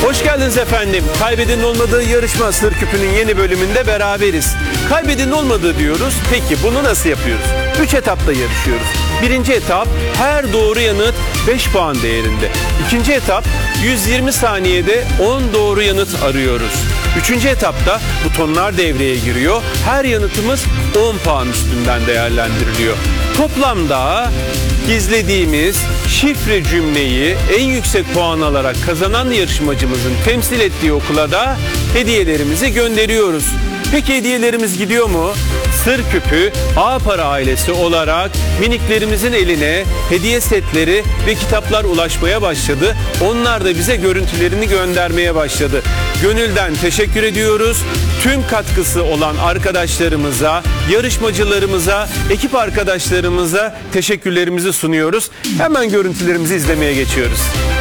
Hoş geldiniz efendim. Kaybedenin olmadığı yarışma Sır Küpü'nün yeni bölümünde beraberiz. Kaybedenin olmadığı diyoruz. Peki bunu nasıl yapıyoruz? 3 etapta yarışıyoruz. Birinci etap her doğru yanıt 5 puan değerinde. İkinci etap 120 saniyede 10 doğru yanıt arıyoruz. Üçüncü etapta butonlar devreye giriyor. Her yanıtımız 10 puan üstünden değerlendiriliyor. Toplamda gizlediğimiz şifre cümleyi en yüksek puan alarak kazanan yarışmacımızın temsil ettiği okula da hediyelerimizi gönderiyoruz. Peki hediyelerimiz gidiyor mu? Sır Küpü Ağapara ailesi olarak miniklerimizin eline hediye setleri ve kitaplar ulaşmaya başladı. Onlar da bize görüntülerini göndermeye başladı. Gönülden teşekkür ediyoruz. Tüm katkısı olan arkadaşlarımıza, yarışmacılarımıza, ekip arkadaşlarımıza teşekkürlerimizi sunuyoruz. Hemen görüntülerimizi izlemeye geçiyoruz.